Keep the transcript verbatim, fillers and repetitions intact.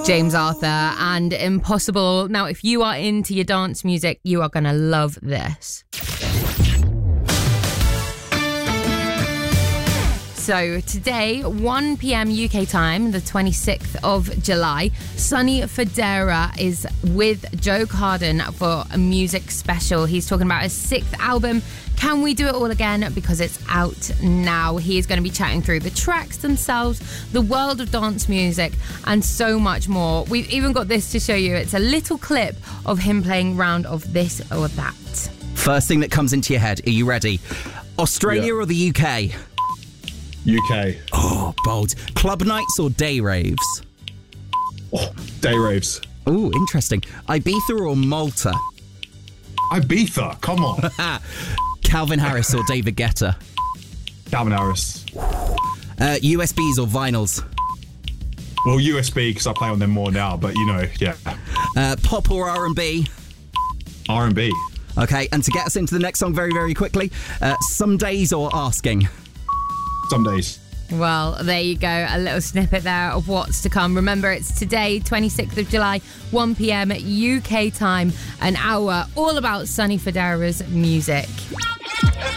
James Arthur and Impossible. Now, if you are into your dance music, you are going to love this. So today, one p.m. U K time, the twenty-sixth of July, Sonny Fodera is with Joe Carden for a music special. He's talking about his sixth album, Can We Do It All Again? Because it's out now. He is going to be chatting through the tracks themselves, the world of dance music, and so much more. We've even got this to show you. It's a little clip of him playing round of this or that. First thing that comes into your head, are you ready? Australia Yeah. or the U K? U K. Oh, bold. Club nights or day raves? Oh, day raves. Oh, interesting. Ibiza or Malta? Ibiza, come on. Calvin Harris or David Guetta? Calvin Harris. Uh, U S Bs or vinyls? Well, U S B, because I play on them more now, but you know, yeah. Uh, pop or R and B? R and B. Okay, and to get us into the next song very, very quickly, uh, Some Days or Asking? Some days. Well, there you go. A little snippet there of what's to come. Remember, it's today, twenty-sixth of July, one p.m. U K time, an hour all about Sonny Fodera's music.